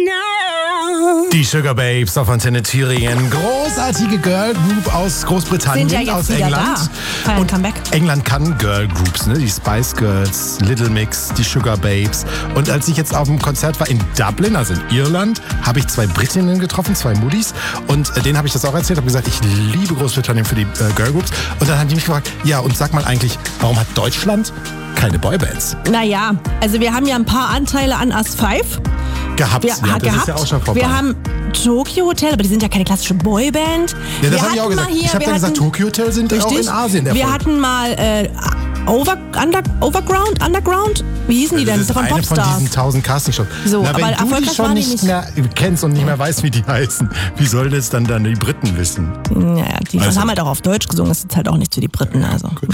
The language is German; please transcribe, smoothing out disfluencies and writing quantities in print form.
Die Sugar Babes auf Antenne Thüringen. Großartige Girl Group aus Großbritannien, Sind ja jetzt aus wieder England. da. Und Comeback. England kann Girl Groups, ne? Die Spice Girls, Little Mix, die Sugar Babes. Und als ich jetzt auf dem Konzert war in Dublin, also in Irland, habe ich 2 Britinnen getroffen, 2 Moody's. Und denen habe ich das auch erzählt, habe gesagt, ich liebe Großbritannien für die Girl Groups. Und dann haben die mich gefragt, ja, und sag mal eigentlich, warum hat Deutschland keine Boybands Naja, also wir haben ja ein paar Anteile an Us 5. gehabt? Wir, Ja, das gehabt. ist ja auch schon vorbei. Wir haben Tokyo Hotel, aber die sind ja keine klassische Boyband. Ja, das Wir habe ich auch hatten gesagt. mal hier- Ich habe wir dann gesagt, hatten- Tokyo Hotel sind auch Richtig. in Asien der Wir Fall. hatten mal Underground? Wie hießen die denn? Das ist Von eine von Popstars. diesen 1000 Castingshows. So, Na, aber wenn du die erfolgreich schon waren die nicht nicht. mehr kennst und nicht mehr weißt, wie die heißen, wie sollen das dann die Briten wissen? Naja, die Also. haben halt auch auf Deutsch gesungen, das ist halt auch nicht für die Briten. Also.